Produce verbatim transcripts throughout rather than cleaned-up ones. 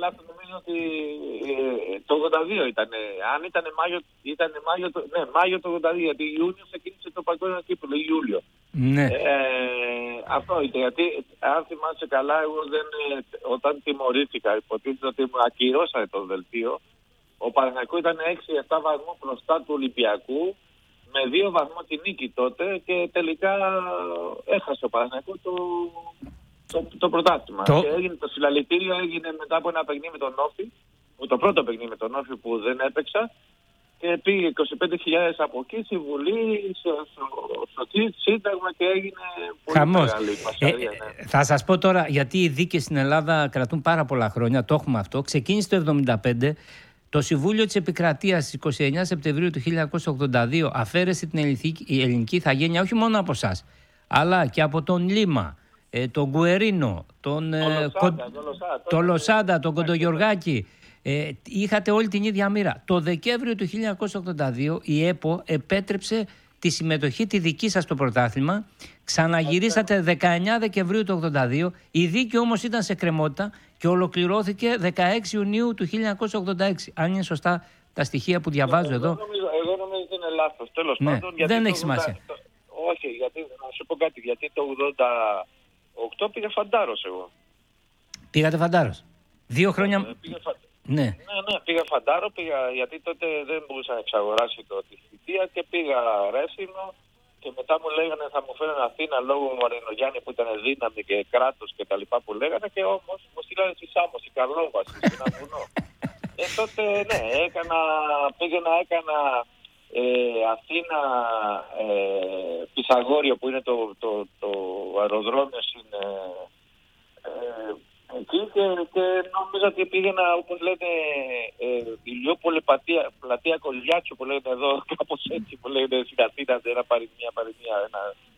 λάθος, νομίζω ότι ε, το ογδόντα δύο ήταν. Αν ήταν Μάιο, ήταν Μάιο, ναι, Μάιο το ογδόντα δύο, γιατί Ιούνιο ξεκίνησε το παγκόσμιο κύπελλο, Ιούλιο. Ναι. Ε, αυτό ήταν, γιατί αν θυμάσαι καλά, εγώ δεν, όταν τιμωρήθηκα, υποτίθεται ότι μου ακυρώσανε το δελτίο, ο Παναθηναϊκός ήταν έξι επτά βαθμούς μπροστά του Ολυμπιακού, με δύο βαθμούς τη νίκη τότε, και τελικά έχασε ο Παναθηναϊκός το, το, το πρωτάθλημα. Το... Και έγινε, το συλλαλητήριο έγινε μετά από ένα παιχνίδι με τον Όφη, το πρώτο παιχνίδι με τον Όφη που δεν έπαιξα, και πήγε είκοσι πέντε χιλιάδες από εκεί στη Βουλή, στο, στο, στο Σύνταγμα, και έγινε πολύ χαμός. Μεγάλη πασαρία. Ε, ναι. Θα σας πω τώρα, γιατί οι δίκες στην Ελλάδα κρατούν πάρα πολλά χρόνια, το έχουμε αυτό. Ξεκίνησε το εβδομήντα πέντε. Το Συμβούλιο της Επικρατείας στις είκοσι εννέα Σεπτεμβρίου του χίλια εννιακόσια ογδόντα δύο αφαίρεσε την ελληνική, η ελληνική ηθαγένεια όχι μόνο από εσάς, αλλά και από τον Λίμα, ε, τον Γκουερίνο, τον το ε, Λοσάντα, κον... το Λοσάντα, το Λοσάντα, τον Κοντογιοργάκη. Ε, είχατε όλη την ίδια μοίρα. Το Δεκέμβριο του χίλια εννιακόσια ογδόντα δύο η ΕΠΟ επέτρεψε τη συμμετοχή τη δική σας στο πρωτάθλημα. Ξαναγυρίσατε δεκαεννέα Δεκεμβρίου του ογδόντα δύο. Η δίκη όμως ήταν σε κρεμότητα και ολοκληρώθηκε δεκαέξι Ιουνίου του χίλια εννιακόσια ογδόντα έξι. Αν είναι σωστά τα στοιχεία που διαβάζω εγώ, εδώ. Νομίζω, εγώ νομίζω ότι είναι λάθος. Τέλος ναι, πάντων, γιατί δεν έχει ογδόντα, σημασία. Το, όχι, γιατί, να σου πω κάτι. Γιατί το ογδόντα οκτώ πήγα Φαντάρος εγώ. Πήγατε Φαντάρος. Δύο χρόνια... Ε, πήγα φα... Ναι. ναι, ναι, πήγα Φαντάρο, πήγα, γιατί τότε δεν μπορούσα να εξαγοράσει το τη θητεία, και πήγα Ρέσινο, και μετά μου λέγανε θα μου φέρουν Αθήνα λόγω Μαρινογιάννη που ήταν δύναμη και κράτος και τα λοιπά που λέγανε, και όμως μου στείλανε στη Σάμο, στη Καρλόβαση, σε ένα βουνό. Ε, τότε ναι, έκανα, πήγαινα, έκανα ε, Αθήνα ε, Πισαγόριο, που είναι το, το, το αεροδρόμιο στην... Ε, εκεί, και, και νόμιζα ότι πήγαινα, όπως λένε, ε, Ηλιούπολη, πλατεία, πλατεία Κολιάτσου που λένε εδώ, κάπως έτσι που λένε στην Αθήνα, ένα παροιμία, παροιμία, ένα.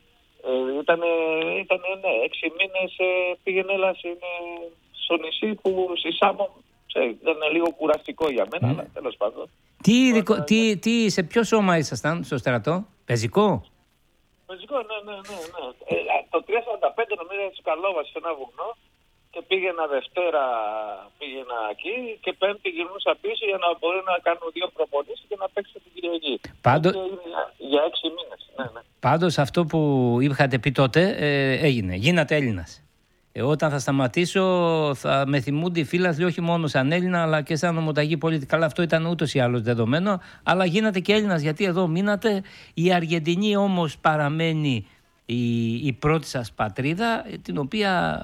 Ε, ήτανε, ήτανε, ναι, έξι μήνες ε, πήγαινε έλα στο νησί που στη Σάμο, ήταν λίγο κουραστικό για μένα, mm. αλλά τέλος πάντων. Τι, Άρα, τι, ναι. τι, σε ποιο σώμα ήσασταν στο στρατό, πεζικό? Πεζικό, ναι, ναι, ναι. ναι. Ε, το τρία σαράντα πέντε νομίζω στο Καλόβαση, σε ένα βουνό. Και πήγαινα Δευτέρα, πήγαινα εκεί, και Πέμπτη γυρνούσα πίσω για να μπορώ να κάνω δύο προπονήσεις και να παίξω την Κυριακή. Πάντω... Για, για έξι μήνες. Ναι, ναι. Πάντως αυτό που είχατε πει τότε ε, έγινε. Γίνατε Έλληνας. Ε, όταν θα σταματήσω θα με θυμούνται οι φίλαθλοι όχι μόνο σαν Έλληνα αλλά και σαν ομοταγή πολίτη. Καλά, αυτό ήταν ούτως ή άλλως δεδομένο, αλλά γίνατε και Έλληνας γιατί εδώ μείνατε. Η Αργεντινή όμως παραμένει η, η πρώτη σας πατρίδα, την οποία...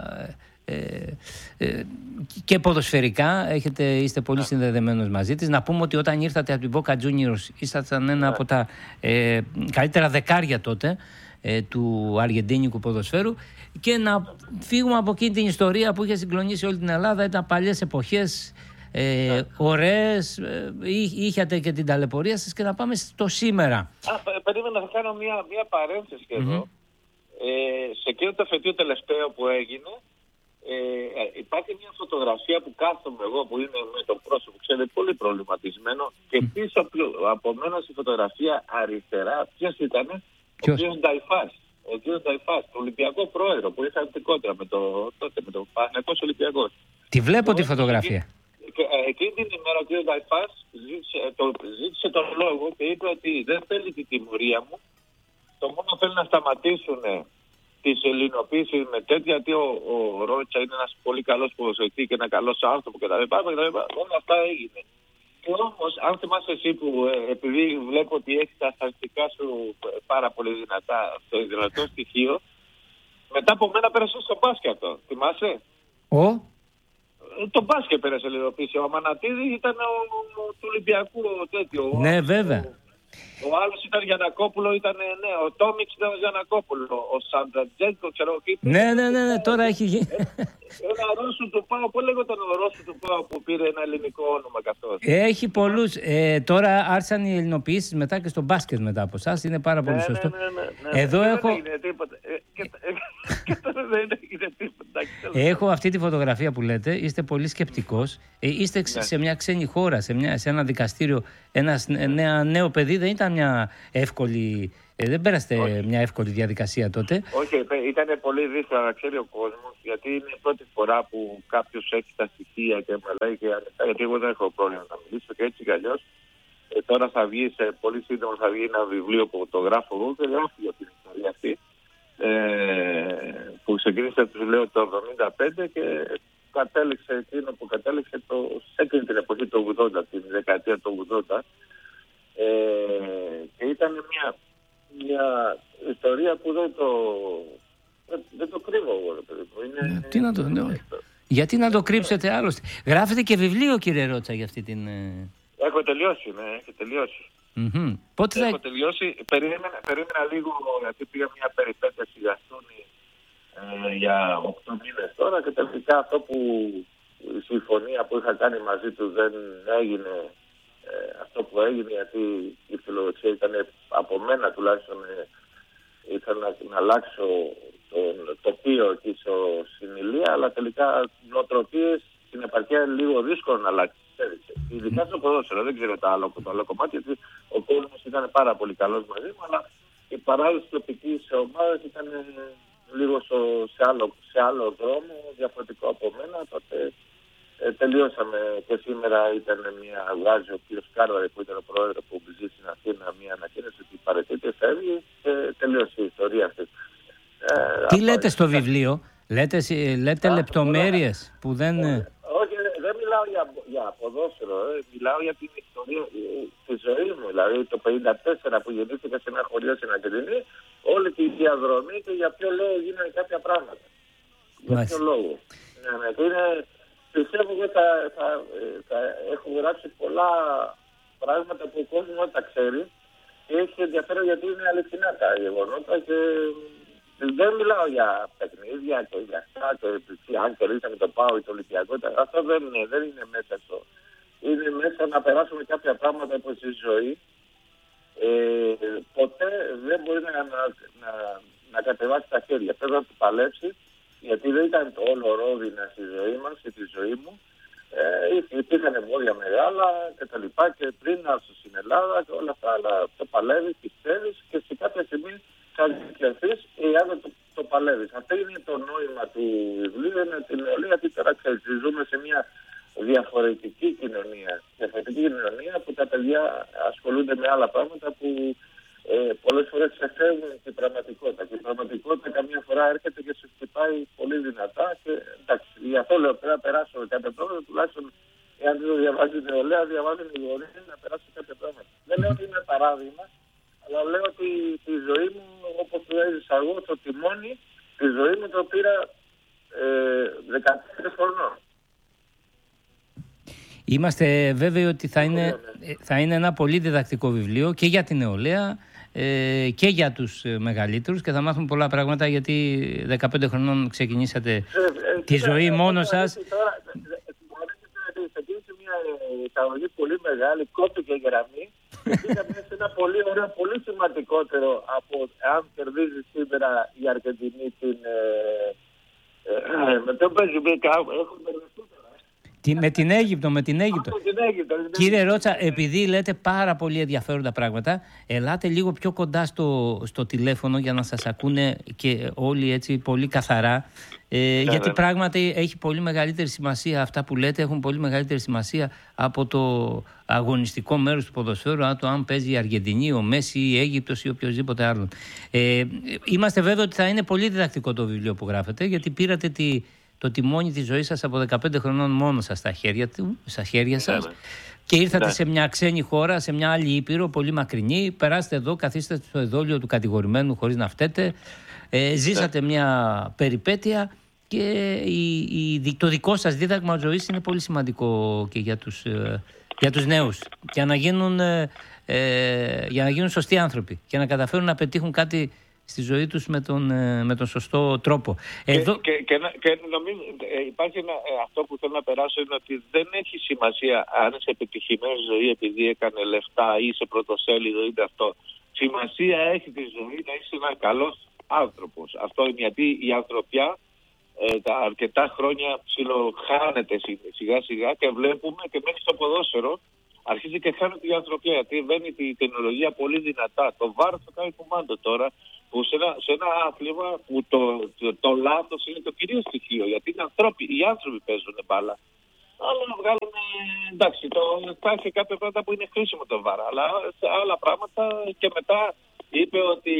Ε, ε, και ποδοσφαιρικά έχετε, είστε πολύ συνδεδεμένος μαζί της. Να πούμε ότι όταν ήρθατε από την Boca Juniors ήσασταν ένα από τα ε, καλύτερα δεκάρια τότε ε, του αργεντίνικου ποδοσφαίρου. Και να φύγουμε από εκείνη την ιστορία που είχε συγκλονίσει όλη την Ελλάδα. Ήταν παλιές εποχές, ε, ωραίες, ε, είχατε και την ταλαιπωρία σας, και να πάμε στο σήμερα. Α, περίμενα να κάνω μια, μια παρένθεση εδώ. Mm-hmm. Ε, σε εκείνο το εφετείο τελευταίο που έγινε, Ε, υπάρχει μια φωτογραφία που κάθομαι εγώ, που είναι με το πρόσωπο, ξέρετε, πολύ προβληματισμένο, και πίσω από μένα στη φωτογραφία αριστερά ποιος ήταν? Ο κ. Νταϊφάς, ο κ. Νταϊφάς, το Ολυμπιακό πρόεδρο που είχαν κόντρα με το, τότε με το Παναθηναϊκός Ολυμπιακός. Τη βλέπω τη φωτογραφία. Και, ε, εκείνη την ημέρα ο κ. Νταϊφάς ζήτησε, το, ζήτησε τον λόγο και είπε ότι δεν θέλει την τιμωρία μου, το μόνο θέλει να σταματήσουν της ελληνοποίησης με τέτοια, γιατί ο, ο Ρότσα είναι ένας πολύ καλός ποδοσφαιριστής και ένα καλός άνθρωπο και τα λοιπά, όλα αυτά έγινε. Και όμως, αν θυμάσαι εσύ που ε, επειδή βλέπω ότι έχεις τα στατιστικά σου πάρα πολύ δυνατά, το δυνατό στοιχείο, μετά από μένα πέρασε στο μπάσκετ αυτό, θυμάσαι? Ο? Το μπάσκετ πέρασε ελληνοποίηση. Ο Αμανατίδης ήταν ο, ο, του Ολυμπιακού τέτοιο. Ναι, ο, βέβαια. Ο, Ο άλλος ήταν Γιαννακόπουλο, ήταν, ναι, ο Τόμιξ ήταν ο Γιαννακόπουλο, ο Σαντρατζέγκο, ξέρω εκεί. Ναι, ναι, ναι, ναι, τώρα έχει γίνει. Ένα Ρώσου του Πάου, πώς λέγονταν ο Ρώσου του Πάου που πήρε ένα ελληνικό όνομα καθώς? Έχει πολλούς. Ε, τώρα άρχισαν οι ελληνοποιήσεις μετά και στο μπάσκετ μετά από εσάς, είναι πάρα πολύ ναι, σωστό. Ναι, ναι, ναι, ναι. Εδώ δεν έχω... έγινε τίποτα. Ε, και, ε, και τώρα δεν έγινε τίποτα. Έχω αυτή τη φωτογραφία που λέτε, είστε πολύ σκεπτικός. Ε, είστε ναι. σε μια ξένη χώρα, σε, μια, σε ένα δικαστήριο, ένα νέα, νέο παιδί, δεν ήταν ήταν μια εύκολη, ε, δεν πέραστε Όχι. μια εύκολη διαδικασία τότε. Όχι, ήταν πολύ δύσκολο να ξέρει ο κόσμος, γιατί είναι η πρώτη φορά που κάποιος έχει τα στοιχεία και με λέει και ανοιχτά, γιατί εγώ δεν έχω πρόβλημα να μιλήσω και έτσι κι αλλιώς. Ε, τώρα θα βγει, σε, πολύ σύντομα θα βγει ένα βιβλίο που το γράφω εγώ και γράφω για την ιστορία αυτή, ε, που ξεκίνησε τους λέω το εβδομήντα πέντε και κατέληξε εκείνο που κατέληξε το, σε εκείνη την εποχή του ογδόντα, την δεκαετία του ογδόντα. Ε, και ήταν μια, μια ιστορία που δεν το, δεν, δεν το κρύβω εγώ. Είναι, ναι, τι να το, ναι, γιατί να το κρύψετε άλλωστε. Γράφετε και βιβλίο, κύριε Ρώτσα, για αυτή την... Έχω τελειώσει, ναι, έχω τελειώσει. Mm-hmm. Πότε έχω θα... τελειώσει. Περίμενα, περίμενα λίγο, γιατί πήγα μια περιπέτεια στη Γαστούνη ε, για οκτώ μήνες τώρα και τελικά αυτό που η συμφωνία που είχα κάνει μαζί του δεν έγινε ε, αυτό που έγινε, γιατί η φιλοδοξία ήταν από μένα τουλάχιστον, ε, ήθελα να, να αλλάξω το τοπίο εκεί στο Συνηλία, αλλά τελικά νοοτροπίες στην επαρχία είναι λίγο δύσκολο να αλλάξει. Ειδικά στο ποδόσφαιρο, δεν ξέρω το άλλο, το άλλο κομμάτι, γιατί ο κόσμος ήταν πάρα πολύ καλός μαζί μου, αλλά η παράδοση τοπικής ομάδας ήταν λίγο στο, σε, άλλο, σε άλλο δρόμο, διαφορετικό από μένα. Τότε ε, τελειώσαμε και σήμερα ήταν μια βγάζει ο κ. Κάρβαρη που ήταν ο πρόεδρος που ζει στην Αθήνα μια ανακοίνωση ότι παρετείται, φεύγει και τελείωσε η ιστορία αυτή. Ε, Τι αυτό, λέτε στο ήταν... βιβλίο, λέτε, λέτε Α, λεπτομέρειες ωραία. που δεν... Όχι, δεν μιλάω για, για ποδόσφαιρο, ε. μιλάω για την ιστορία ε, τη ζωή μου. Δηλαδή το πενήντα τέσσερα που γεννήθηκα σε ένα χωριό στην Αγκεντινή, όλη τη διαδρομή και για ποιο λόγο γίνανε κάποια πράγματα. Για Μάλιστα. ποιο λόγο. Ναι, ναι, και είναι, πιστεύω ότι θα, θα, θα έχω γράψει πολλά πράγματα που ο κόσμος δεν τα ξέρει και έχει ενδιαφέρον γιατί είναι αληθινά τα γεγονότα και δεν μιλάω για παιχνίδια και για αυτά και αν κερδίσαμε το ΠΑΟ ή το Ολυμπιακό. Αυτό δεν είναι, δεν είναι μέσα στο. Είναι μέσα να περάσουμε κάποια πράγματα από τη ζωή. Ε, ποτέ δεν μπορεί να, να, να, να κατεβάσει τα χέρια. Πρέπει να το παλέψει, γιατί δεν ήταν το όλο ρόδινα στη ζωή μας και τη ζωή μου. Ε, υπήρχαν εμπόδια μεγάλα και τα λοιπά και πριν να έρθω στην Ελλάδα και όλα αυτά, αλλά το παλεύεις, πιστεύεις και σε κάποια στιγμή θα δικαιωθείς εάν το, το παλεύεις. Αυτό είναι το νόημα του βιβλίου, είναι την όλη, γιατί τώρα ξέρεις, ζούμε σε μια διαφορετική κοινωνία. Διαφορετική κοινωνία που τα παιδιά ασχολούνται με άλλα πράγματα που ε, πολλές φορές ξεφεύγουν την πραγματικότητα. Και η πραγματικότητα καμιά φορά έρχεται και σε χτυπάει πολύ δυνατά και εντάξει, γι' αυτό λέω πρέπει να περάσω κάποια πράγματα, τουλάχιστον εάν δεν το διαβάζει η νεολαία, διαβάζει η νεολαία να περάσει κάποια πράγματα. Δεν λέω ότι είναι παράδειγμα, αλλά λέω ότι τη ζωή μου, όπως το έζησα εγώ, το τιμόνι, τη ζωή μου το πήρα ε, δεκατέσσερα χρονών. Είμαστε βέβαιοι ότι θα είναι, θα είναι ένα πολύ διδακτικό βιβλίο και για την νεολαία ε, και για τους μεγαλύτερους και θα μάθουμε πολλά πράγματα, γιατί δεκαπέντε χρονών ξεκινήσατε ε, ε, τη ζωή ε, μόνος σας. Τώρα, ξεκίνησε μια εισαγωγή πολύ μεγάλη, κόπηκε η γραμμή και πήγαμε σε ένα πολύ ωραίο, πολύ σημαντικότερο από αν κερδίζει σήμερα η Αργεντινή την... με τον παίζει έχουν μπερδευτεί. Τι, με την Αίγυπτο, με την Αίγυπτο. την Αίγυπτο. Κύριε Ρώτσα, επειδή λέτε πάρα πολύ ενδιαφέροντα πράγματα, ελάτε λίγο πιο κοντά στο, στο τηλέφωνο για να σας ακούνε και όλοι έτσι πολύ καθαρά. Ε, yeah, γιατί yeah. πράγματι έχει πολύ μεγαλύτερη σημασία αυτά που λέτε, έχουν πολύ μεγαλύτερη σημασία από το αγωνιστικό μέρος του ποδοσφαίρου, από το αν παίζει η Αργεντινή, ο Μέση, η Αίγυπτος ή οποιοδήποτε άλλο. Ε, είμαστε βέβαιοι ότι θα είναι πολύ διδακτικό το βιβλίο που γράφετε, γιατί πήρατε τη... το τιμόνι της ζωής σας από δεκαπέντε χρονών μόνο σας στα χέρια, του, στα χέρια σας ναι, και ήρθατε ναι. σε μια ξένη χώρα, σε μια άλλη ήπειρο, πολύ μακρινή. Περάστε εδώ, καθίστε στο εδόλιο του κατηγορημένου χωρίς να φταίτε. Ε, ζήσατε ναι. μια περιπέτεια και η, η, το δικό σας δίδαγμα ζωής είναι πολύ σημαντικό και για τους, ε, για τους νέους. Για να, γίνουν, ε, ε, για να γίνουν σωστοί άνθρωποι και να καταφέρουν να πετύχουν κάτι στη ζωή τους με τον, με τον σωστό τρόπο. Και, Εδώ... και, και, και νομίζω υπάρχει ένα, αυτό που θέλω να περάσω είναι ότι δεν έχει σημασία αν είσαι επιτυχημένη ζωή επειδή έκανε λεφτά ή είσαι πρωτοσέλιδο ή αυτό. Σημασία έχει τη ζωή να είσαι ένα καλός άνθρωπος. Αυτό είναι γιατί η ανθρωπιά ε, τα αρκετά χρόνια ψιλοχάνεται σιγά σιγά και βλέπουμε και μέχρι στο ποδόσφαιρο αρχίζει και χάνεται η ανθρωπιά, γιατί βαίνει η τεχνολογία πολύ δυνατά. Το βάρ το κάνει κουμάντο τώρα, που σε ένα, σε ένα άθλημα που το, το, το λάθος είναι το κυρίως στοιχείο, γιατί οι άνθρωποι, οι άνθρωποι παίζουν μπάλα. Αλλά να βγάλουν, εντάξει, το, υπάρχει κάποια πράγματα που είναι χρήσιμο το βάρα, αλλά σε άλλα πράγματα. Και μετά είπε ότι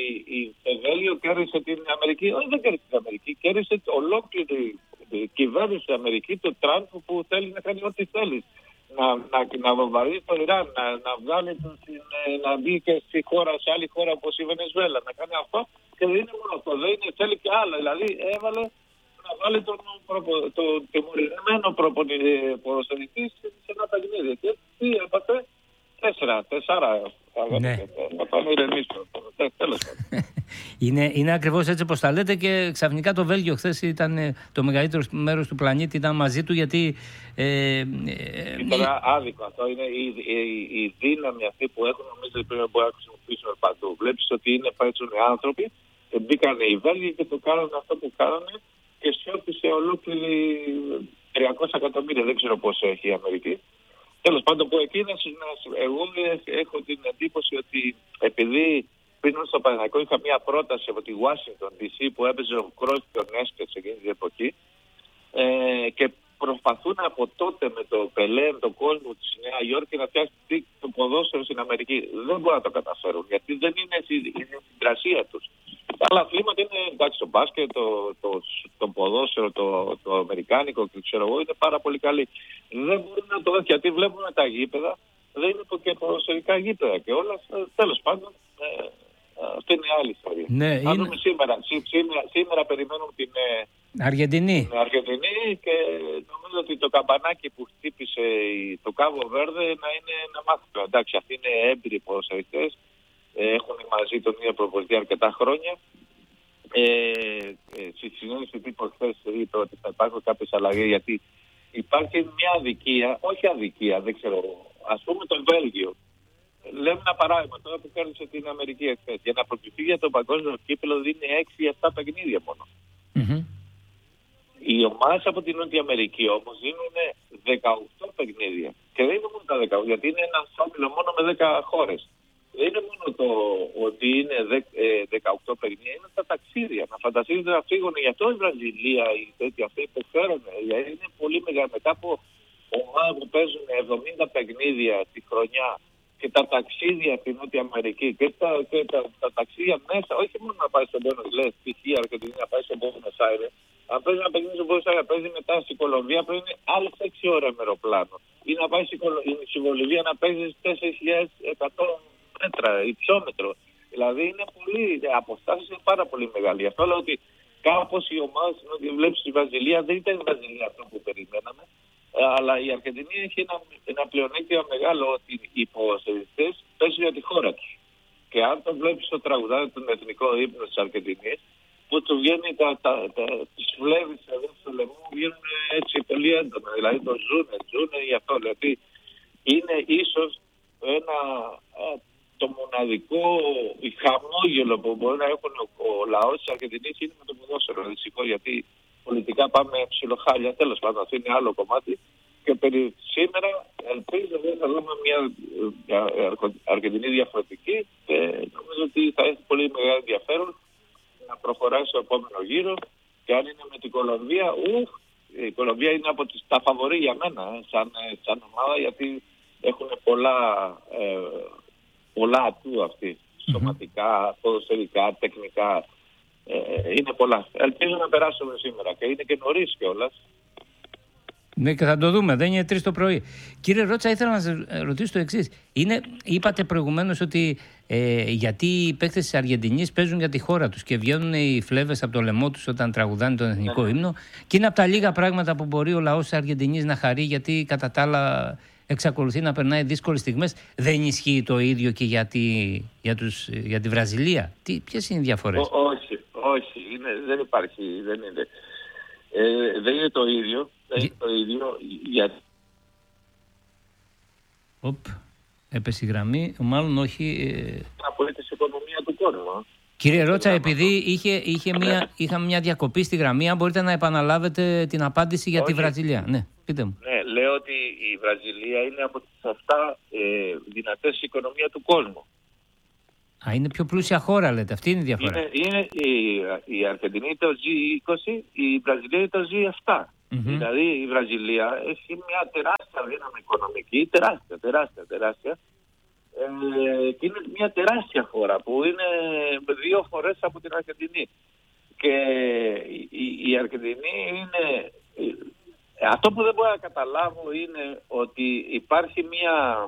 το Βέλγιο κέρδισε την Αμερική. Όχι, δεν κέρδισε την Αμερική, κέρδισε ολόκληρη η κυβέρνηση της Αμερική, το Τραμπ, που θέλει να κάνει ό,τι θέλει. Να, να, να βομβαρδίσει το Ιράν, να, να βγάλει το, να μπει και στη χώρα, σε άλλη χώρα όπως η Βενεζουέλα, να κάνει αυτό. Και δεν είναι μόνο αυτό, δεν είναι, θέλει και άλλα. Δηλαδή έβαλε να βάλει τον προπο, το τιμωρημένο ποδοσφαιριστή σε ένα παιχνίδι. Και τι έπαθε, τέσσερα, τεσσάρα. Ναι. Να πάμε ηρεμήσω. Τέλος πάντων. Είναι, είναι ακριβώς έτσι όπως τα λέτε, και ξαφνικά το Βέλγιο χθες ήταν το μεγαλύτερο μέρος του πλανήτη, ήταν μαζί του, γιατί... Ε, ε, ήταν ε, άδικο αυτό. Είναι η, η, η δύναμη αυτή που έχουν, νομίζω ότι πρέπει να χρησιμοποιήσουμε παντού. Βλέπεις ότι είναι παίζουν οι άνθρωποι, και μπήκαν οι Βέλγοι και το κάνανε αυτό που κάνανε και σιώπησε ολόκληρη τριακόσια εκατομμύρια. Δεν ξέρω πόσο έχει η Αμερική. Τέλος πάντων, που εκείνες, εγώ έχω την εντύπωση ότι επειδή πριν στο Παναθηναϊκό είχα μια πρόταση από τη Washington ντι σι που έπαιζε ο Κρόιφ και ο Νέσκετ σε εκείνη την εποχή, ε, και προσπαθούν από τότε με το Πελέ, με τον κόσμο της Νέα Υόρκη να φτιάξουν το ποδόσφαιρο στην Αμερική. Δεν μπορούν να το καταφέρουν, γιατί δεν είναι στην υγρασία τους. Τα άλλα αθλήματα είναι, εντάξει, το μπάσκετ, το, το, το ποδόσφαιρο, το, το αμερικάνικο και ξέρω εγώ, είναι πάρα πολύ καλή. Δεν μπορούν να το δουν, γιατί βλέπουμε τα γήπεδα, δεν είναι και ποδοσφαιρικά γήπεδα και όλα. Τέλος πάντων, ε, αυτή είναι άλλη ιστορία. Ναι, είναι... είναι... σήμερα, σήμερα, σήμερα περιμένουμε την Αργεντινή. Την Αργεντινή, και νομίζω ότι το καμπανάκι που χτύπησε το Κάβο Βέρδε να είναι ένα μάθημα. Εντάξει, αυτοί είναι έμπειροι ποδοσφαιριστές, έχουν μαζί τον ίδιο προπονητή αρκετά χρόνια. Ε, στη συνέντευξη τύπου χθες είπε ότι θα υπάρχουν κάποιες αλλαγές, γιατί υπάρχει μια αδικία, όχι αδικία, δεν ξέρω, ας πούμε το Βέλγιο. Λέμε ένα παράδειγμα τώρα που κέρδισε την Αμερική εχθές. Για να προκριθεί για το παγκόσμιο κύπελλο δίνει έξι επτά παιχνίδια μόνο. Mm-hmm. Οι ομάδες από την Νότια Αμερική όμως δίνουν δεκαοκτώ παιχνίδια. Και δεν είναι μόνο τα δεκαοκτώ, γιατί είναι ένα όμιλο μόνο με δέκα χώρες. Δεν είναι μόνο το ότι είναι δεκαοκτώ παιχνίδια, είναι τα ταξίδια. Να φανταστείτε να φύγουν, γι' αυτό η Βραζιλία, οι τέτοιοι αυτοί υποφέρουν. Γιατί είναι πολύ μεγάλα. Μετά από ομάδες που παίζουν εβδομήντα παιχνίδια τη χρονιά, και τα ταξίδια στην Νότια Αμερική και τα, και τα, τα ταξίδια μέσα, όχι μόνο να πάει στον Πόνος, λες, π.χ. Αργεντινή να πάει στον Πόνος Άιρες. Αν παίζει να παίζει στον Πόνος Άιρες, παίζει μετά στην Κολομβία, πρέπει να είναι άλλες έξι ώρες με αεροπλάνο. Ή να πάει στην Βολιβία να παίζει τέσσερις χιλιάδες εκατό μέτρα, υψόμετρο. Δηλαδή είναι πολύ, αποστάσεις είναι πάρα πολύ μεγάλη. Γι' αυτό λέω ότι κάπως οι ομάδες, ότι βλέπεις στη Βραζιλία, δεν ήταν η Βραζιλία αυτό που περιμέναμε. Αλλά η Αργεντινή έχει ένα, ένα πλεονέκτημα μεγάλο, ότι οι ποδοσφαιριστές παίζουν για τη χώρα τους. Και αν το βλέπεις στο τραγουδάδι τον εθνικό ύπνο της Αργεντινής, που του βγαίνει τα, τα, τα, τις φλέβες εδώ στο λαιμό, βγαίνουν έτσι πολύ έντονα. Δηλαδή το ζούνε, ζούνε γι' αυτό. Δηλαδή είναι ίσως ένα, α, το μοναδικό χαμόγελο που μπορεί να έχουν ο, ο λαός της Αργεντινής είναι με το ποδόσφαιρο. Δυστυχώς, γιατί πολιτικά πάμε ψιλοχάλια, τέλος πάντων, αυτό είναι άλλο κομμάτι. Και περί σήμερα ελπίζω ότι θα δούμε μια Αργεντινή διαφορετική, και νομίζω ότι θα έχει πολύ μεγάλο ενδιαφέρον να προχωράσει στο επόμενο γύρο. Και αν είναι με την Κολομβία, ουφ, η Κολομβία είναι από τις, τα φαβορί για μένα, ε, σαν, σαν ομάδα, γιατί έχουν πολλά, ε, πολλά ατού αυτοί, σωματικά, ποδοσφαιρικά, τεχνικά. Ε, είναι πολλά. Ελπίζω να περάσουμε σήμερα, και είναι και νωρίς κιόλας. Ναι, και θα το δούμε. Δεν είναι τρεις το πρωί. Κύριε Ρώτσα, ήθελα να σας ρωτήσω το εξής. Είναι, είπατε προηγουμένως ότι ε, γιατί οι παίκτες της Αργεντινής παίζουν για τη χώρα τους και βγαίνουν οι φλέβες από το λαιμό τους όταν τραγουδάνε τον εθνικό ναι. ύμνο, και είναι από τα λίγα πράγματα που μπορεί ο λαός της Αργεντινής να χαρεί, γιατί κατά τα άλλα εξακολουθεί να περνάει δύσκολες στιγμές. Δεν ισχύει το ίδιο και για τη, για τους, για τη Βραζιλία? Τι, ποιες είναι οι διαφορές? Ό, όχι, όχι. Είναι, δεν υπάρχει. Δεν είναι, ε, δεν είναι το ίδιο. Δεν είναι το ίδιο για... Οπ, έπεσε η γραμμή. Μάλλον όχι... Ε... Από τη οικονομία του κόσμου. Κύριε Ρώτσα, επειδή είχε, είχε μια, είχαμε μια διακοπή στη γραμμή, αν μπορείτε να επαναλάβετε την απάντηση για όχι. τη Βραζιλία. Ναι, πείτε μου. Ναι, λέω ότι η Βραζιλία είναι από τις εφτά ε, δυνατές οικονομία του κόσμου. Α, είναι πιο πλούσια χώρα, λέτε. Αυτή είναι η διαφορά. Είναι, είναι η, η Αργεντινή το τζι είκοσι, η Βραζιλία το τζι επτά. Mm-hmm. Δηλαδή η Βραζιλία έχει μια τεράστια δύναμη οικονομική, τεράστια, τεράστια, τεράστια. Ε, και είναι μια τεράστια χώρα που είναι δύο φορές από την Αργεντινή. Και η, η Αργεντινή είναι... Αυτό που δεν μπορώ να καταλάβω είναι ότι υπάρχει μια...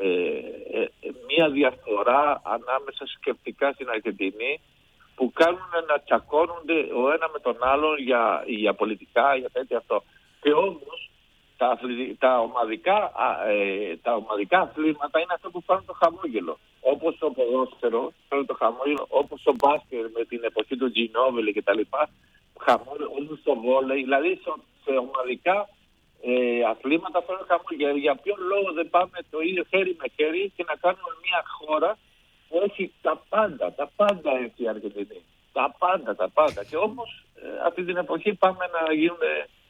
Ε, μια διαφορά ανάμεσα σκεπτικά στην Αργεντινή που κάνουν να τσακώνονται ο ένα με τον άλλον για, για πολιτικά, για τέτοια αυτό. Και όμως τα, τα, ομαδικά, ε, τα ομαδικά αθλήματα είναι αυτό που φέρνουν το χαμόγελο. Όπως το ποδόσφαιρο φέρνουν το χαμόγελο, όπως το μπάσκετ με την εποχή του Ginóbili και τα λοιπά, χαμόγελο, όπως το βόλεϊ, δηλαδή σε ομαδικά Ε, αθλήματα φέρνουν χαμόγελο. Για ποιο λόγο δεν πάμε το ίδιο χέρι με χέρι και να κάνουμε μια χώρα που έχει τα πάντα, τα πάντα έχει η Αργεντινή. Τα πάντα, τα πάντα. Και όμως ε, αυτή την εποχή πάμε να γίνουν,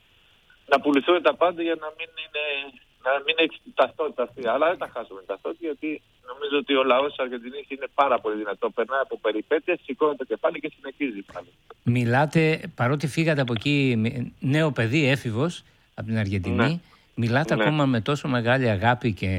να πουληθούν τα πάντα για να μην είναι, να μην έχει ταυτότητα αυτή. Αλλά δεν τα χάσουμε την ταυτότητα, γιατί νομίζω ότι ο λαός της Αργεντινής είναι πάρα πολύ δυνατό. Περνάει από περιπέτειες, σηκώνει το κεφάλι και συνεχίζει πάλι. Μιλάτε, παρότι φύγατε από εκεί νέο παιδί, έφηβος, από την Αργεντινή, ναι. μιλάτε ναι. ακόμα με τόσο μεγάλη αγάπη και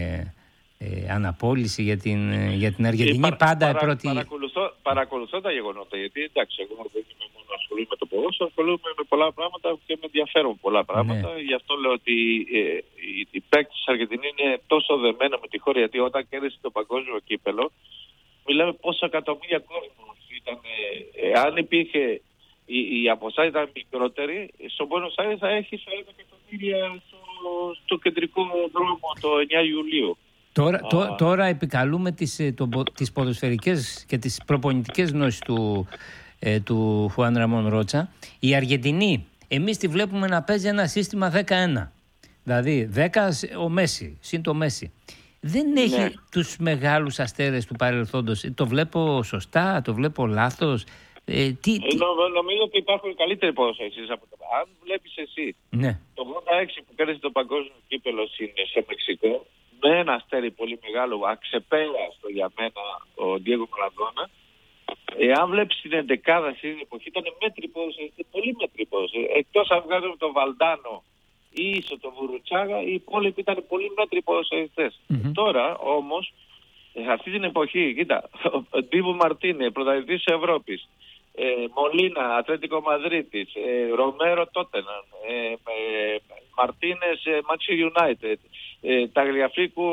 ε, αναπόλυση για την, για την Αργεντινή. Παρα, πάντα παρα, πρώτη... παρακολουθώ, παρακολουθώ τα γεγονότα, γιατί εντάξει, εγώ δεν είμαι μόνο ασχολούμαι με το ποδόσφαιρο, ασχολούμαι με πολλά πράγματα και με ενδιαφέρουν πολλά πράγματα. Ναι. Γι' αυτό λέω ότι ε, οι, οι παίκτες της Αργεντινή είναι τόσο δεμένοι με τη χώρα, γιατί όταν κέρδισε το παγκόσμιο κύπελο, μιλάμε πόσα εκατομμύρια κόσμος ήταν. Ε, ε, αν υπήρχε η, η αποσά ήταν μικρότερη, στον Buenos Aires θα έχει σαράντα εκατομμύρια στο, στο κεντρικό δρόμο το εννέα Ιουλίου. Τώρα, τώ, τώρα επικαλούμε τις, το, τις ποδοσφαιρικές και τις προπονητικές γνώσεις του, ε, του Χουάν Ραμόν Ρότσα. Η Αργεντινή, εμείς τη βλέπουμε να παίζει ένα σύστημα δέκα ένα. Δηλαδή δέκα ο Μέση, συν το Μέση. Δεν έχει ναι. τους μεγάλους αστέρες του παρελθόντος. Το βλέπω σωστά, το βλέπω λάθος. Ε, τι, τι... Νο, νομίζω ότι υπάρχουν καλύτεροι ποδοσφαιριστές από το. Αν βλέπεις εσύ ναι. το ογδόντα έξι που κέρδισε το παγκόσμιο κύπελο σε Μεξικό, με ένα αστέρι πολύ μεγάλο, αξεπέραστο για μένα ο Ντιέγκο Μαραντόνα, εάν βλέπεις την εντεκάδα στην εποχή, ήταν μέτρη ποδοσφαιριστές, πολύ μέτρη ποδοσφαιριστές. Εκτός αν βγάζουμε τον Βαλντάνο ή ίσο τον Βουρουτσάγα, οι υπόλοιποι ήταν πολύ μέτρη ποδοσφαιριστές. Mm-hmm. Τώρα όμως, σε αυτή την εποχή, κοίτα, ο Ντίβο Μαρτίνε, πρωταθλητής της Ευρώπης, Ε, Μολίνα, Ατλέτικο Μαδρίτης, ε, Ρομέρο Τότεναν, ε, ε, Μαρτίνες, Μάντσεστερ Γιουνάιτεντ, Ταγλιαφίκου,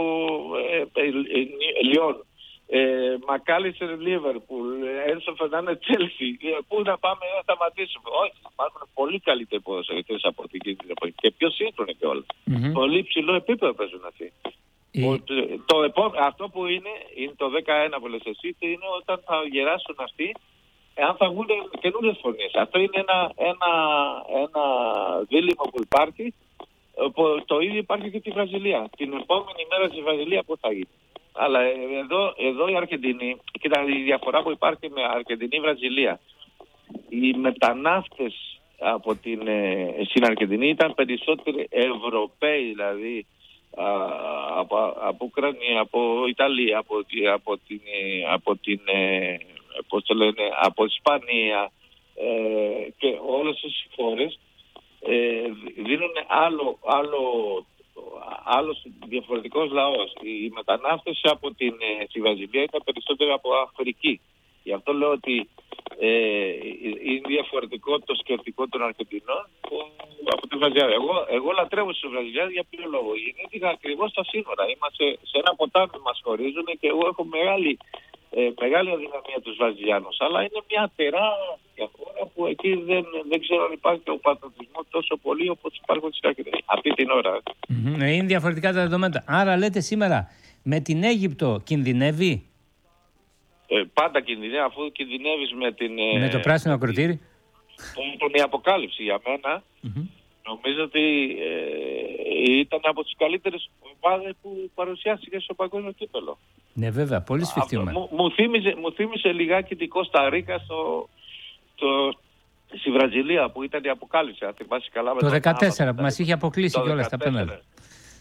Λιόν, Μακάλιστερ Λίβερπουλ, Ένσο Φερνάνε Τσέλσι. Πού να πάμε να σταματήσουμε? Όχι, υπάρχουν πολύ καλύτεροι ποδοσφαιριστές από την εποχή και πιο σύγχρονοι κιόλας. Mm-hmm. Πολύ ψηλό επίπεδο παίζουν αυτοί. Mm. Ο, το επόμενο, αυτό που είναι, είναι το δέκα ένα που λες εσύ, είναι όταν θα γεράσουν αυτοί, εάν θα βγουν καινούριες φωνές. Αυτό είναι ένα, ένα, ένα δίλημμα που υπάρχει. Το ίδιο υπάρχει και στη Βραζιλία. Την επόμενη μέρα στη Βραζιλία πώς θα γίνει? Αλλά εδώ, εδώ η Αργεντινή, κοίτα η διαφορά που υπάρχει με Αργεντινή-Βραζιλία. Οι μετανάστες από την, στην Αργεντινή ήταν περισσότεροι Ευρωπαίοι, δηλαδή από, από Ουκρανία, από Ιταλία, από, από την... Από την πώς το λένε, από Ισπανία ε, και όλες τις χώρες ε, δίνουν άλλο, άλλο, άλλος διαφορετικός λαός. Οι μετανάστες από την ε, Βραζιλία ήταν περισσότερο από Αφρική. Γι' αυτό λέω ότι ε, είναι διαφορετικό το σκεπτικό των Αργεντινών από τη Βραζιλία. Εγώ, εγώ λατρεύω στους Βραζιλιάδες για ποιο λόγο? Γιατί ακριβώς στα σύνορα. Είμαστε σε ένα ποτάμι μας χωρίζουν και εγώ έχω μεγάλη Ε, μεγάλη αδυναμία τους Βραζιλιάνους, αλλά είναι μια τεράστια χώρα που εκεί δεν, δεν ξέρω αν υπάρχει ο πατριωτισμός τόσο πολύ όπως υπάρχουν στις Αργεντινές αυτή την ώρα. Mm-hmm. Είναι διαφορετικά τα δεδομένα. Άρα λέτε σήμερα με την Αίγυπτο κινδυνεύει? Ε, πάντα κινδυνεύει, αφού κινδυνεύεις με την... Με το πράσινο ακροτήρι. Τον η αποκάλυψη για μένα. Mm-hmm. Νομίζω ότι ε, ήταν από τις καλύτερες ομάδες που παρουσιάστηκε στο παγκόσμιο κύπελο. Ναι, βέβαια, πολύ σφιχτιωμένο. Μου, μου, θύμιζε, μου θύμιζε λιγάκι την Κώστα Ρίκα στο, στο, στη Βραζιλία που ήταν η αποκάλυψη. Αν θυμάσαι καλά, με το δεκατέσσερα που μας είχε αποκλείσει κιόλας στα πέναλτι.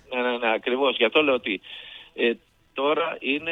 Ναι, ναι, ναι, ακριβώς. Γι' αυτό λέω ότι ε, τώρα είναι.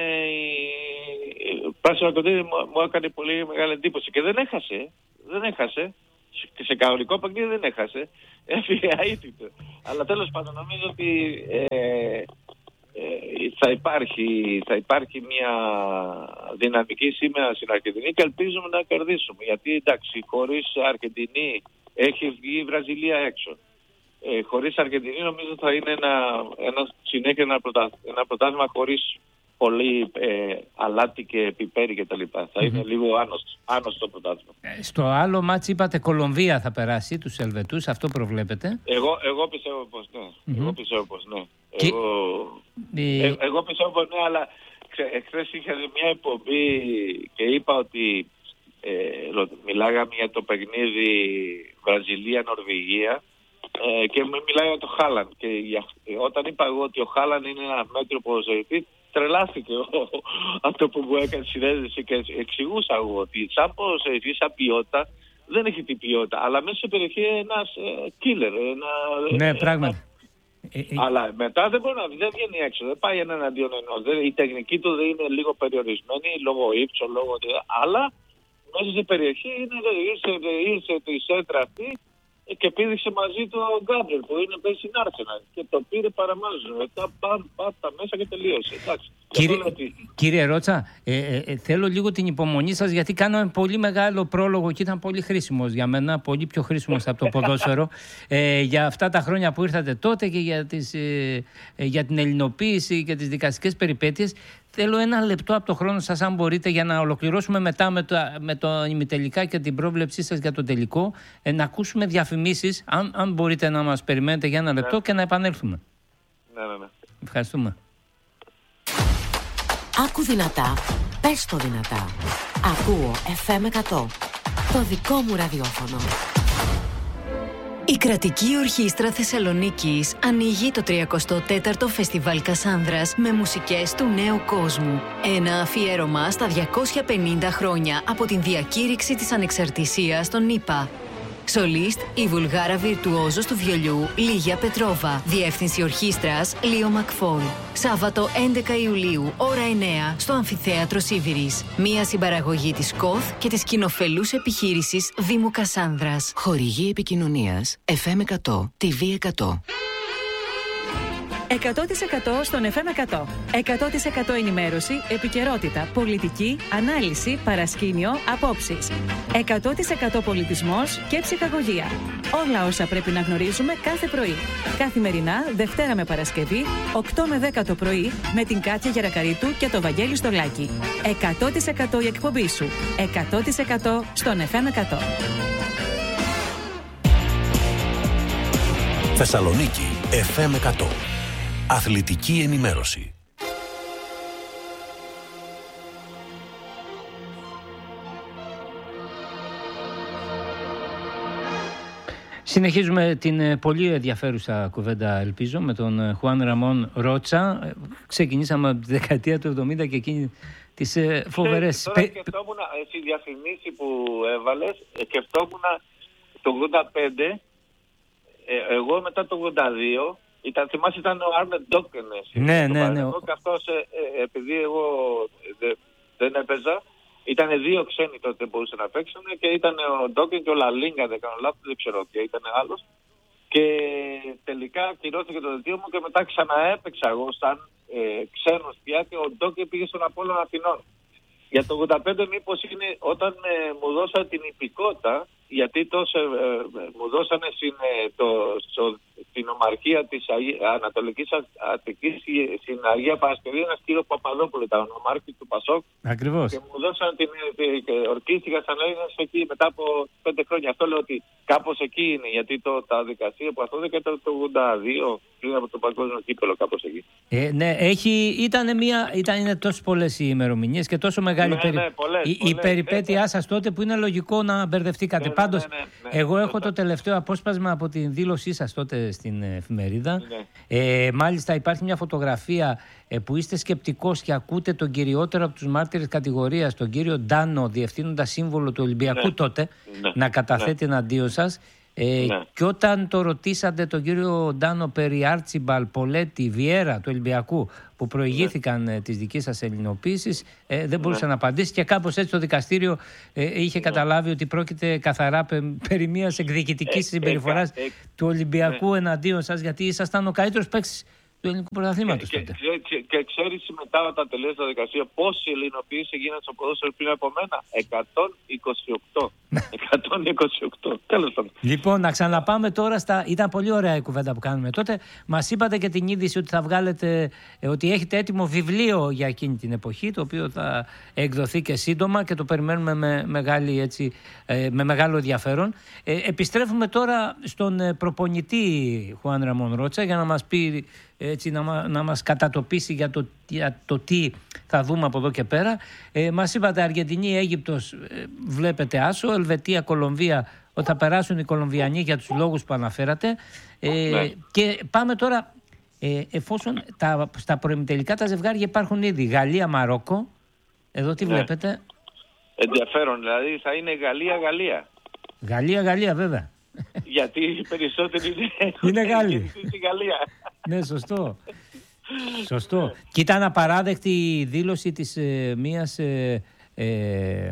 Πράσινο Κοντήρι μου, μου έκανε πολύ μεγάλη εντύπωση και δεν έχασε. Δεν έχασε. Και σε κανονικό παιχνίδι δεν έχασε. Έφυγε αίτητο. Αλλά τέλος πάντων νομίζω ότι ε, ε, θα, υπάρχει, θα υπάρχει μια δυναμική σήμερα στην Αργεντινή και ελπίζουμε να κερδίσουμε. Γιατί εντάξει, χωρίς Αργεντινή έχει βγει η Βραζιλία έξω. Ε, χωρίς Αργεντινή νομίζω θα είναι ένα, ένα συνέχεια ένα, πρωτα, ένα πρωτάθλημα χωρίς πολύ ε, αλάτι και πιπέρι κτλ. Θα mm-hmm. είναι λίγο άνοστο, άνοστο πρωτάθλημα. Ε, στο άλλο μάτς είπατε Κολομβία θα περάσει τους Ελβετούς, αυτό προβλέπετε? Εγώ, εγώ πιστεύω πως ναι. Mm-hmm. Εγώ πιστεύω πως ναι. Και... Εγώ, ε... Ε, εγώ πιστεύω πως ναι, αλλά εχθές είχα μια εκπομπή και είπα ότι ε, μιλάγαμε για το παιχνίδι Βραζιλία-Νορβηγία ε, και μιλάει για το Χάλαν. Και για, όταν είπα εγώ ότι ο Χάλαν είναι ένα μέτριο ποδοσφαιριστή, τρελάθηκε αυτό που μου έκανε συνέντευξη και εξηγούσα εγώ ότι σαν ποδοσφαιριστή, σαν ποιότητα δεν έχει την ποιότητα, αλλά μέσα σε περιοχή ένας killer. Ένα, ναι, πράγματι. Ε, ε, αλλά μετά δεν μπορεί να δεν βγαίνει έξω, δεν πάει έναν αντίον ενός. Η τεχνική του δεν είναι λίγο περιορισμένη λόγω ύψου, λόγω. Αλλά μέσα σε περιοχή είναι, ήρθε, ήρθε τη σέντρα αυτή και πήδηξε μαζί του ο Γκάμπριελ που είναι πέσει στην Άρσεναλ και το πήρε παραμάζω. Μετά πάμε τα μέσα και τελείωσε. Εντάξει. Κύριε, ότι... κύριε Ρότσα, ε, ε, ε, θέλω λίγο την υπομονή σας γιατί κάναμε πολύ μεγάλο πρόλογο και ήταν πολύ χρήσιμος για μένα, πολύ πιο χρήσιμος από το ποδόσφαιρο ε, για αυτά τα χρόνια που ήρθατε τότε και για, τις, ε, ε, για την ελληνοποίηση και τις δικαστικές περιπέτειες. Θέλω ένα λεπτό από το χρόνο σας, αν μπορείτε, για να ολοκληρώσουμε μετά με το, με το ημιτελικά και την πρόβλεψή σας για το τελικό. Ε, να ακούσουμε διαφημίσεις, αν, αν μπορείτε να μας περιμένετε για ένα λεπτό, ναι, και να επανέλθουμε. Ναι, ναι, ναι. Ευχαριστούμε. Άκου δυνατά, πες το δυνατά. Ακούω εφ εμ εκατό, το δικό μου ραδιόφωνο. Η Κρατική Ορχήστρα Θεσσαλονίκης ανοίγει το τριακοστό τέταρτο Φεστιβάλ Κασάνδρας με μουσικές του νέου κόσμου. Ένα αφιέρωμα στα διακόσια πενήντα χρόνια από την διακήρυξη της ανεξαρτησίας των ΗΠΑ. Σολίστ η Βουλγάρα βιρτουόζος του βιολιού Λίγια Πετρόβα. Διεύθυνση ορχήστρας Λίο Μακφόλ. Σάββατο έντεκα Ιουλίου, ώρα εννέα, στο Αμφιθέατρο Σίβηρης. Μία συμπαραγωγή της ΚΟΘ και της κοινοφελούς επιχείρησης Δήμου Κασάνδρας. Χορηγή επικοινωνίας εφ εμ εκατό, τι βι εκατό. εκατό τοις εκατό στον εφ εμ εκατό. εκατό τοις εκατό ενημέρωση, επικαιρότητα, πολιτική, ανάλυση, παρασκήνιο, απόψεις. εκατό τοις εκατό πολιτισμός και ψυχαγωγία. Όλα όσα πρέπει να γνωρίζουμε κάθε πρωί. Καθημερινά, Δευτέρα με Παρασκευή, οκτώ με δέκα το πρωί, με την Κάτια Γερακαρίτου και το Βαγγέλη Στολάκη. εκατό τοις εκατό η εκπομπή σου. εκατό τοις εκατό στον εφ εμ εκατό. Θεσσαλονίκη εφ εμ εκατό. Αθλητική ενημέρωση. Συνεχίζουμε την πολύ ενδιαφέρουσα κουβέντα, ελπίζω, με τον Χουάν Ραμόν Ρότσα. Ξεκινήσαμε από τη δεκαετία του εβδομήντα και εκείνη τις φοβερές... Τώρα σκεφτόμουν, στη διαφημίση που έβαλες, σκεφτόμουν το ογδόντα πέντε, εγώ μετά το ογδόντα δύο, Ήταν, θυμάσαι, ήταν ο Άρνετ Ντόκεν. Ναι, ναι, ναι. Και αυτός, ε, ε, επειδή εγώ δε, δεν έπαιζα, ήταν δύο ξένοι τότε που μπορούσαν να παίξουν και ήταν ο Ντόκεν και ο Λαλίνγκα, δεν κάνω λάθος, δεν ξέρω ποιο ήταν άλλος. Και τελικά ακυρώθηκε το δελτίο μου και μετά ξαναέπαιξα εγώ σαν ε, ξένος πια και ο Ντόκεν πήγε στον Απόλλωνα Αθηνών. Για το ογδόντα πέντε μήπως είναι όταν ε, μου δώσαν την υπηκότητα, γιατί τόσο ε, ε, μου δώσανε στην, ε, το, στο, στην ομαρχία της Αγία, Ανατολικής Αττικής στην Αγία Παρασκευή ένας κύριο Παπαδόπουλο, ήταν ο νομάρχης του Πασόκ. Ακριβώς. Και μου δώσαν την ε, ορκίστηκα σαν Έλληνας εκεί μετά από πέντε χρόνια. Αυτό λέω ότι κάπως εκεί είναι, γιατί το, τα δικασία που αυτό δεν ήταν το ογδόντα δύο πριν από το παγκόσμιο κύπελλο, κάπως εκεί. Ε, ναι, έχει, ήταν, μια, ήταν είναι τόσο πολλές οι ημερομηνίες και τόσο μεγάλη ναι, περι... ναι, πολλές, η, πολλές, η περιπέτειά ναι, σας τότε που είναι λογικό να μπερδευτήκατε. Ναι, Πάντως, ναι, ναι, ναι, εγώ ναι, έχω ναι, το τελευταίο απόσπασμα από την δήλωσή σας τότε στην εφημερίδα. Ναι. Ε, μάλιστα υπάρχει μια φωτογραφία ε, που είστε σκεπτικός και ακούτε τον κυριότερο από τους μάρτυρες κατηγορίας, τον κύριο Ντάνο, διευθύνοντα σύμβολο του Ολυμπιακού ναι, τότε, ναι, να καταθέτει ναι, εναντίον σας. Ε, ναι. Και όταν το ρωτήσατε τον κύριο Ντάνο περί Άρτσιμπαλ, Πολέτη, Βιέρα του Ολυμπιακού που προηγήθηκαν ναι. τις δικές σας ελληνοποίησεις, ε, δεν μπορούσε ναι. να απαντήσει και κάπως έτσι το δικαστήριο ε, είχε ναι. καταλάβει ότι πρόκειται καθαρά πε, περί μιας εκδικητικής ε, συμπεριφοράς ε, ε, του Ολυμπιακού ναι. εναντίον σας, γιατί ήσασταν ο καλύτερος παίκτης του ελληνικού πρωταθλήματος και, τότε. Και, και, και ξέρεις μετά όταν τελείωσε τα δικασία πόση ελληνοποίηση γίνανε στο ποδόσφαιρο πριν από μένα? εκατόν είκοσι οκτώ. εκατόν είκοσι οκτώ. Τέλος πάντων. Λοιπόν, να ξαναπάμε τώρα στα. Ήταν πολύ ωραία η κουβέντα που κάνουμε τότε. Μας είπατε και την είδηση ότι θα βγάλετε, ε, ότι έχετε έτοιμο βιβλίο για εκείνη την εποχή, το οποίο θα εκδοθεί και σύντομα και το περιμένουμε με, μεγάλη, έτσι, ε, με μεγάλο ενδιαφέρον. Ε, επιστρέφουμε τώρα στον προπονητή Χουάν Ραμόν Ρότσα για να μας πει. Έτσι, να, να μας κατατοπίσει για το, για το τι θα δούμε από εδώ και πέρα. Ε, μας είπατε Αργεντινή, Αίγυπτος, ε, βλέπετε άσο, Ελβετία, Κολομβία, ότι θα περάσουν οι Κολομβιανοί για τους λόγους που αναφέρατε. Ε, ναι. Και πάμε τώρα, ε, εφόσον τα, στα προημιτελικά τα ζευγάρια υπάρχουν ήδη, Γαλλία, Μαρόκο, εδώ τι ναι. βλέπετε? Ενδιαφέρον, δηλαδή θα είναι Γαλλία-Γαλλία. Γαλλία-Γαλλία βέβαια. Γιατί οι περισσότεροι είναι, είναι Γάλλοι. Στη Γαλλία. Ναι, σωστό. Σωστό. Και ήταν απαράδεκτη η δήλωση της ε, μίας ε, ε,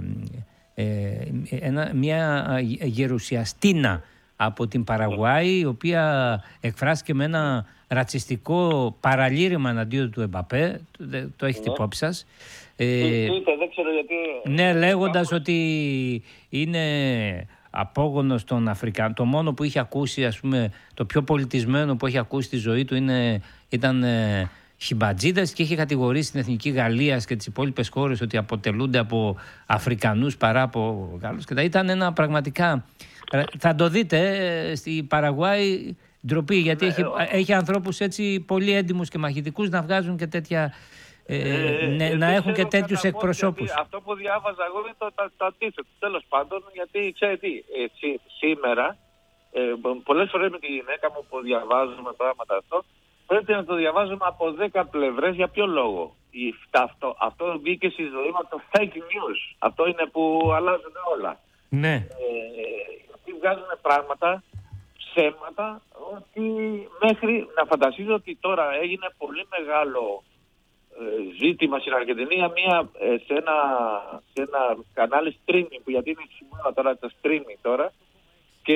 ε, ένα, μια γερουσιαστίνα από την Παραγουάη, η οποία εκφράστηκε με ένα ρατσιστικό παραλήρημα εναντίον του Εμπαπέ. Το, το έχετε ναι. υπόψη σας. Ε, δεν ξέρω γιατί... Ναι, λέγοντας ότι είναι απόγονος των Αφρικανών. Το μόνο που είχε ακούσει, ας πούμε, το πιο πολιτισμένο που έχει ακούσει στη ζωή του είναι, ήταν ε, χιμπατζίδες, και είχε κατηγορήσει την Εθνική Γαλλία και τις υπόλοιπες χώρες ότι αποτελούνται από Αφρικανούς παρά από Γάλλους. Και τα ήταν ένα πραγματικά... Θα το δείτε ε, στη Παραγουάη, ντροπή, γιατί ναι, έχει, ε, έχει ανθρώπους έτσι πολύ έντιμους και μαχητικούς να βγάζουν και τέτοια... Ε, ε, ναι, ε, να έχουν και τέτοιους εκπροσώπους. Αυτό που διάβαζα εγώ είναι το, το, το αντίθετο. Τέλος πάντων, γιατί ξέρετε τι, ε, σή, σήμερα ε, πολλές φορές με τη γυναίκα μου που διαβάζουμε πράγματα αυτό, πρέπει να το διαβάζουμε από δέκα πλευρές. Για ποιο λόγο? Η, αυτό, αυτό βγήκε στη ζωή μας, το fake news. Αυτό είναι που αλλάζουν όλα. Ναι. Ε, βγάζουν πράγματα, ψέματα, ότι μέχρι να φανταστείτε ότι τώρα έγινε πολύ μεγάλο ζήτημα στην Αργεντινή μια, σε, ένα, σε ένα κανάλι streaming, που γιατί είναι σημαντικό τώρα το streaming τώρα, και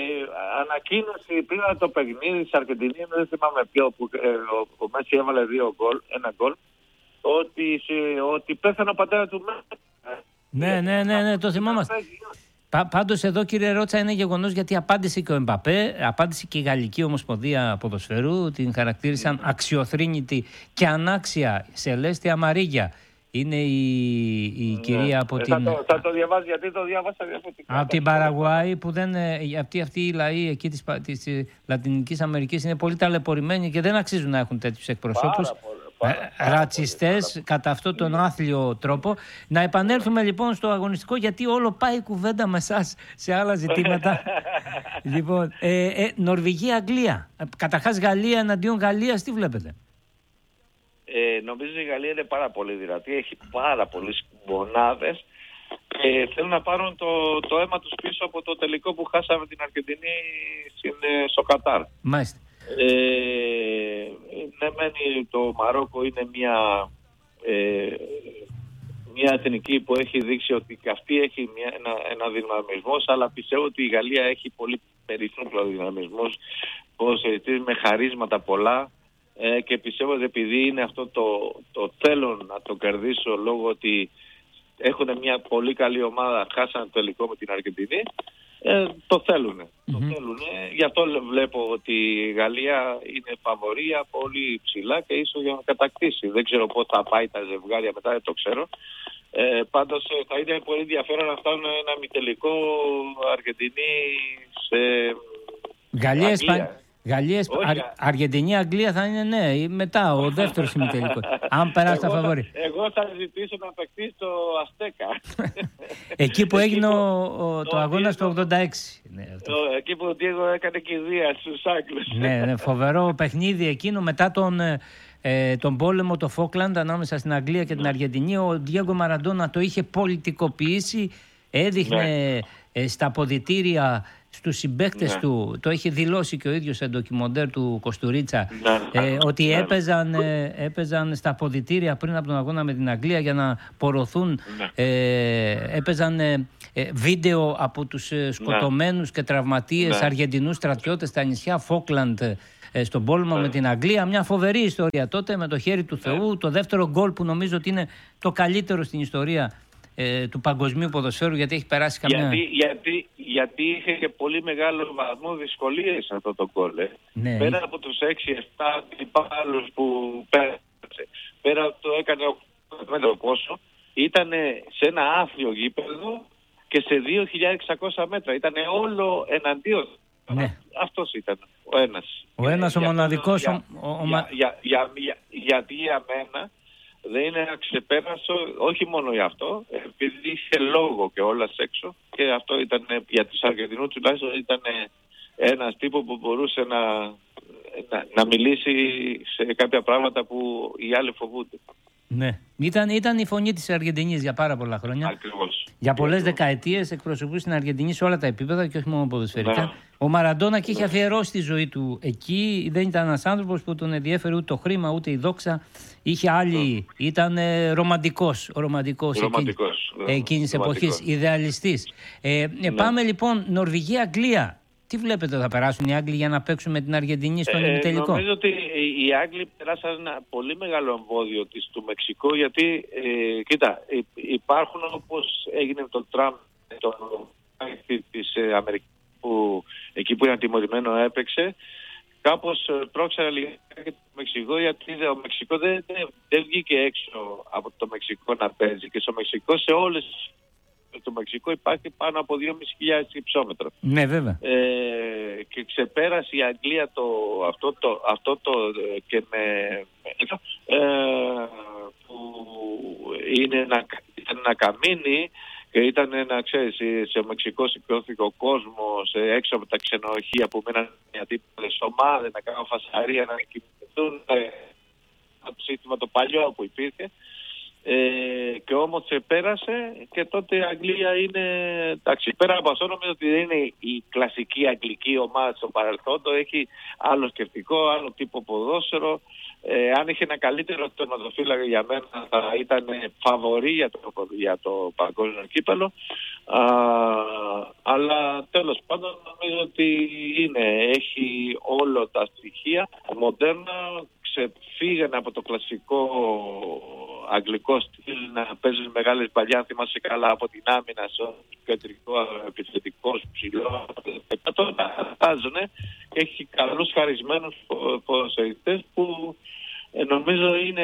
ανακοίνωση πριν από το παιχνίδι της Αργεντινής, δεν θυμάμαι ποιο, που ε, ο, ο Μέση έβαλε δύο γκολ, ένα γκολ, ότι, σε, ότι πέθανε ο πατέρα του Μέση. Ναι, ναι, ναι, ναι, το θυμόμαστε. Πα, πάντως εδώ, κύριε Ρότσα, είναι γεγονός, γιατί απάντησε και ο Εμπαπέ, απάντησε και η Γαλλική Ομοσπονδία Ποδοσφαιρού, την χαρακτήρισαν αξιοθρήνητη και ανάξια Σελέστια Μαρίγια. Είναι η, η ναι. κυρία από ε, την... Θα το, θα το διαβάζει, γιατί το διάβασα διαφορετικά. Από την Παραγουάη, που δεν... Αυτοί, αυτοί οι λαοί εκεί της, της Λατινικής Αμερικής είναι πολύ ταλαιπωρημένοι και δεν αξίζουν να έχουν τέτοιους εκπροσώπους. Ρατσιστές κατά αυτόν τον άθλιο τρόπο. Να επανέλθουμε λοιπόν στο αγωνιστικό, γιατί όλο πάει η κουβέντα με εσάς σε άλλα ζητήματα. Λοιπόν, ε, ε, Νορβηγία-Αγγλία. Καταρχάς Γαλλία εναντίον Γαλλίας, τι βλέπετε? Ε, νομίζω η Γαλλία είναι πάρα πολύ δυνατή, έχει πάρα πολλές μονάδες και θέλουν να πάρουν το, το αίμα τους πίσω από το τελικό που χάσαμε την Αργεντινή στο Κατάρ. Μάλιστα. Ε, ναι, μένει το Μαρόκο είναι μια, ε, μια εθνική που έχει δείξει ότι και αυτή έχει μια, ένα, ένα δυναμισμό, αλλά πιστεύω ότι η Γαλλία έχει πολύ περισσότερο δυναμισμό με χαρίσματα πολλά, ε, και πιστεύω ότι επειδή είναι αυτό το, το θέλω να το κερδίσω λόγω ότι έχουν μια πολύ καλή ομάδα, χάσανε το τελικό με την Αργεντινή, Ε, το θέλουν. Mm-hmm. Το θέλουνε. Γι' αυτό βλέπω ότι η Γαλλία είναι φαβορία πολύ ψηλά και ίσως για να κατακτήσει. Δεν ξέρω πότε θα πάει τα ζευγάρια μετά, δεν το ξέρω. Ε, πάντως θα είναι πολύ ενδιαφέρον να φτάνουν ένα μητελικό Αργεντινή σε Γαλλία, Ισπανία. Γαλλία, Αρ... Αργεντινή, Αγγλία θα είναι, ναι, μετά ο δεύτερος ημιτελικός. Αν περάσει τα φαβορί. Εγώ θα ζητήσω να παιχτεί στο Αστέκα. Εκεί που έγινε ο, ο, το αγώνα στο ογδόντα έξι. Ναι, εκεί που ο Ντίεγο έκανε κηδεία στους Άγγλους. Ναι, ναι, φοβερό παιχνίδι εκείνο μετά τον, ε, τον πόλεμο το Φόκλαντ ανάμεσα στην Αγγλία και την Αργεντινή. Ο Ντίεγο Μαραντόνα το είχε πολιτικοποιήσει, έδειχνε... Ναι. Στα αποδυτήρια στους συμπαίκτες ναι. του, το έχει δηλώσει και ο ίδιος σε ντοκιμοντέρ του Κοστουρίτσα, ναι, ε, ότι ναι, έπαιζαν, ε, έπαιζαν στα αποδυτήρια πριν από τον αγώνα με την Αγγλία για να πορωθούν, ναι. ε, έπαιζαν ε, ε, βίντεο από τους ε, σκοτωμένους ναι. και τραυματίες ναι. Αργεντινούς στρατιώτες στα νησιά Φόκλαντ ε, στον πόλεμο ναι. με την Αγγλία. Μια φοβερή ιστορία τότε με το χέρι του ναι. Θεού, το δεύτερο γκολ που νομίζω ότι είναι το καλύτερο στην ιστορία του παγκοσμίου ποδοσφαίρου, γιατί έχει περάσει καμιά... Γιατί, γιατί, γιατί είχε και πολύ μεγάλο βαθμό δυσκολίες αυτό το γκολ. Ε. Ναι. Πέρα από τους έξι εφτά υπάλληλους που πέρασε, πέρα από το έκανε ο πόσο, ήταν σε ένα άθλιο γήπεδο και σε δύο χιλιάδες εξακόσια μέτρα. Ήταν όλο εναντίον. Ναι. Αυτός ήταν ο ένας. Ο ένας ο μοναδικός... Για, ο, ο, για, για, για, για, γιατί για μένα δεν είναι αξεπέραστο, όχι μόνο για αυτό, επειδή είχε λόγο και όλα έξω, και αυτό ήταν για τους Αργεντινούς τουλάχιστον ήταν ένας τύπο που μπορούσε να, να, να μιλήσει σε κάποια πράγματα που οι άλλοι φοβούνται. Ναι. Ήταν, ήταν η φωνή της Αργεντινής για πάρα πολλά χρόνια. Ακριβώς. Για πολλές δεκαετίες εκπροσωπούσε την Αργεντινή σε όλα τα επίπεδα και όχι μόνο ποδοσφαιρικά. Ναι. Ο Μαραντόνα και είχε αφιερώσει τη ζωή του εκεί. Δεν ήταν ένας άνθρωπος που τον ενδιέφερε ούτε το χρήμα ούτε η δόξα. Είχε άλλη. Mm. Ήταν ε, ρομαντικός. Ρομαντικός, ρομαντικός εκείνη, εκείνης εποχής. Ιδεαλιστής. Ε, ναι. Πάμε λοιπόν Νορβηγία-Αγγλία. Τι βλέπετε, θα περάσουν οι Άγγλοι για να παίξουν με την Αργεντινή στον ημιτελικό? Ε, νομίζω ότι οι Άγγλοι περάσαν ένα πολύ μεγάλο εμπόδιο της του Μεξικού, γιατί ε, κοίτα, υπάρχουν, όπως έγινε το Τραμπ, το της ε, Αμερικής, που εκεί που ήταν τιμωρημένο έπαιξε, κάπως πρόξερα λιγάκι το Μεξικό, γιατί το Μεξικό δεν, δεν, δεν βγήκε έξω από το Μεξικό να παίζει, και στο Μεξικό σε όλες τις το Μεξικό υπάρχει πάνω από δύο χιλιάδες πεντακόσια υψόμετρο. Ναι, βέβαια. Ε, και ξεπέρασε η Αγγλία το, αυτό, το, αυτό το και με ε, που είναι ένα, ήταν ένα καμίνι και ήταν ένα, ξέρεις, σε Μεξικό σηκώθηκε ο κόσμος έξω από τα ξενοδοχεία που μείναν οι αντίπαλες ομάδες να κάνουν φασαρία, να κοιμηθούν, το σύστημα το παλιό που υπήρχε. Ε, και όμως πέρασε, και τότε η Αγγλία είναι, εντάξει, πέρα από αυτό νομίζω ότι δεν είναι η κλασική αγγλική ομάδα στο παρελθόν, το έχει άλλο σκεπτικό, άλλο τύπο ποδόσφαιρο. Ε, αν είχε ένα καλύτερο τερματοφύλακα, για μένα θα ήταν φαβορί για το, για το παγκόσμιο κύπελλο. Α, αλλά τέλος πάντων νομίζω ότι είναι, έχει όλα τα στοιχεία μοντέρνα, ξεφύγανε από το κλασικό αγγλικό στυλ να παίζουν μεγάλες παλιά, θυμάσαι καλά, από την άμυνα στο κεντρικό επιθετικό ψηλό. Τώρα βάζουν και έχει καλούς χαρισμένους ποδοσφαιριστές που ε, νομίζω είναι,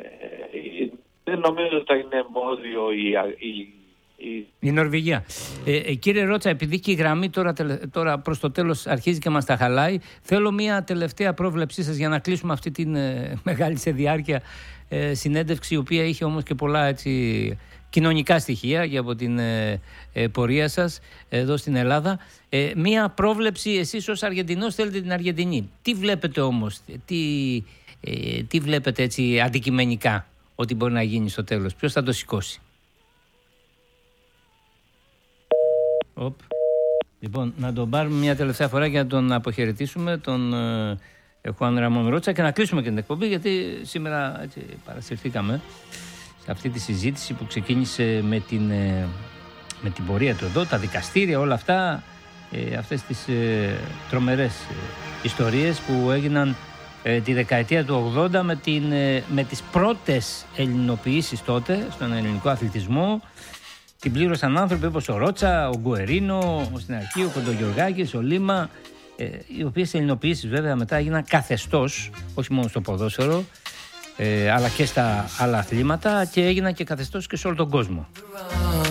δεν νομίζω ότι θα είναι εμπόδιο η, η Η... η Νορβηγία. Ε, ε, κύριε Ρότσα, επειδή και η γραμμή τώρα, τώρα προς το τέλος αρχίζει και μας τα χαλάει, θέλω μια τελευταία πρόβλεψή σας για να κλείσουμε αυτή την ε, μεγάλη σε διάρκεια ε, συνέντευξη, η οποία είχε όμως και πολλά έτσι, κοινωνικά στοιχεία για από την ε, ε, πορεία σας εδώ στην Ελλάδα. Ε, μια πρόβλεψη, εσείς ως Αργεντινός θέλετε την Αργεντινή. Τι βλέπετε όμως, τι, ε, τι βλέπετε έτσι αντικειμενικά ότι μπορεί να γίνει στο τέλος, ποιος θα το σηκώσει? Οπ. Λοιπόν, να τον πάρουμε μια τελευταία φορά για να τον αποχαιρετήσουμε, τον ε, Χουάν Ραμόν Ρότσα, και να κλείσουμε και την εκπομπή, γιατί σήμερα έτσι, παρασυρθήκαμε σε αυτή τη συζήτηση που ξεκίνησε με την, ε, με την πορεία του εδώ, τα δικαστήρια, όλα αυτά, ε, αυτές τις ε, τρομερές ε, ιστορίες που έγιναν ε, τη δεκαετία του ογδόντα με, την, ε, με τις πρώτες ελληνοποιήσεις τότε στον ελληνικό αθλητισμό. Την πλήρωσαν άνθρωποι όπως ο Ρότσα, ο Γκουερίνο, ο στην αρχή, ο Κοντογιοργάκης, ο Λίμα, ε, οι οποίες ελληνοποιήσεις βέβαια μετά έγιναν καθεστώς, όχι μόνο στο ποδόσφαιρο, ε, αλλά και στα άλλα αθλήματα, και έγιναν και καθεστώς και σε όλο τον κόσμο.